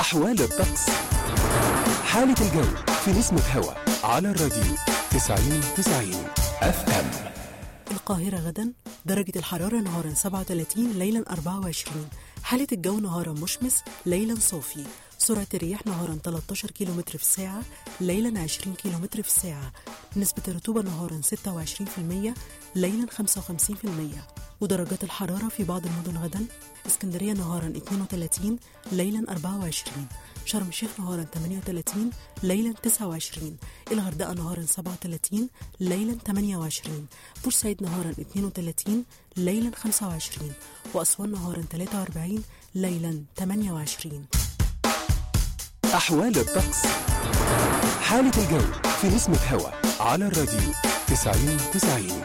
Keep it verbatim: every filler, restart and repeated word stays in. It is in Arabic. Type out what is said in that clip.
أحوال الطقس. حالة الجو في نسمة هوا على الراديو تسعين تسعين اف ام. القاهرة غدا درجة الحرارة نهارا سبعة وثلاثين، ليلا أربعة وعشرين. حالة الجو نهارا مشمس، ليلا صافي. سرعة الرياح نهارا ثلاثة عشر كيلومتر في الساعة، ليلا عشرين كيلومتر في الساعة. نسبة الرطوبة نهارا ستة وعشرين بالمية، ليلا خمسة وخمسين بالمية. ودرجات الحرارة في بعض المدن غدا: اسكندرية نهارا اثنين وثلاثين، ليلا أربعة وعشرين. شرم الشيخ نهارا ثمانية وثلاثين، ليلا تسعة وعشرين. الغردقة نهارا سبعة وثلاثين، ليلا ثمانية وعشرين. بورسعيد نهارا اثنين وثلاثين، ليلا خمسة وعشرين. وأسوان نهارا ثلاثة وأربعين، ليلا ثمانية وعشرين. أحوال الطقس. حالة الجو في نسمة هوا على الراديو تسعين تسعين.